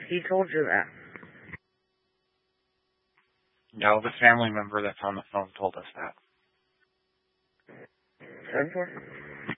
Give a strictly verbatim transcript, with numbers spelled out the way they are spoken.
He told you that. No, the family member that's on the phone told us that. ten four.